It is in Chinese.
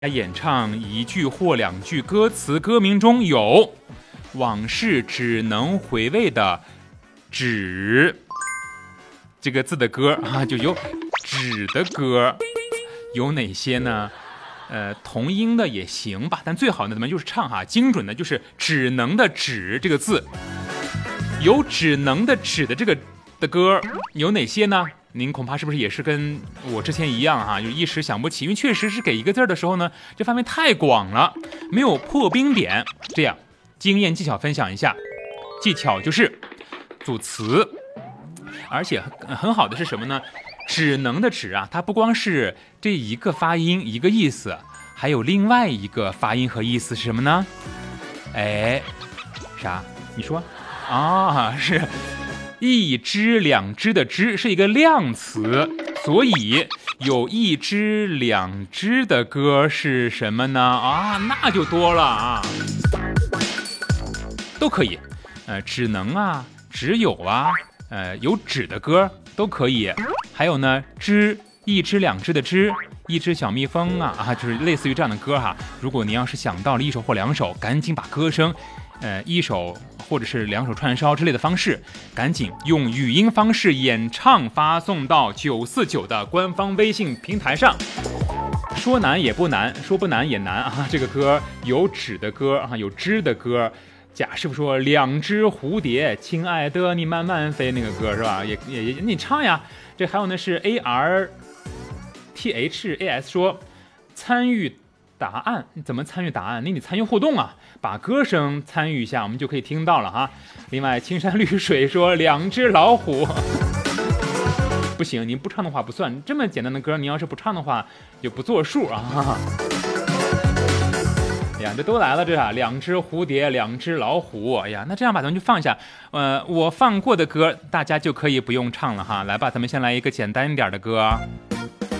演唱一句或两句歌词，歌名中有往事只能回味的纸这个字的歌啊，就有纸的歌，有哪些呢？同音的也行吧，但最好呢咱们就是唱哈，精准的就是只能的只这个字，有只能的只的这个的歌有哪些呢？您恐怕是不是也是跟我之前一样哈，就一时想不起，因为确实是给一个字的时候呢，这范围太广了，没有破冰点。这样，经验技巧分享一下，技巧就是组词，而且很好的是什么呢？只能的只啊，它不光是这一个发音一个意思，还有另外一个发音和意思是什么呢？哎，啥？你说啊？是。一只两只的只是一个量词，所以有一只两只的歌是什么呢？啊，那就多了啊，都可以，只能啊，只有啊，有只的歌都可以。还有呢，一只两只的只，一只小蜜蜂啊，就是类似于这样的歌哈。如果您要是想到了一首或两首，赶紧把歌声。一首或者是两首串烧之类的方式，赶紧用语音方式演唱发送到949的官方微信平台上。说难也不难，说不难也难啊！这个歌有纸的歌啊，有枝的歌。贾师傅说两只蝴蝶，亲爱的你慢慢飞，那个歌是吧？也你唱呀。这还有呢是 ARTHAS 说参与答案，怎么参与答案？你参与互动啊，把歌声参与一下，我们就可以听到了哈。另外，青山绿水说两只老虎，不行，您不唱的话不算。这么简单的歌，你要是不唱的话，就不作数啊。哎呀，这都来了，这两只蝴蝶，两只老虎。哎呀，那这样吧，咱们就放一下。我放过的歌，大家就可以不用唱了哈。来吧，咱们先来一个简单一点的歌。